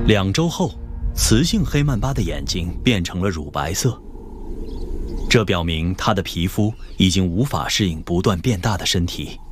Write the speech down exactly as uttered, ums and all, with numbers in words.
两周后，雌性黑曼巴的眼睛变成了乳白色，这表明它的皮肤已经无法适应不断变大的身体。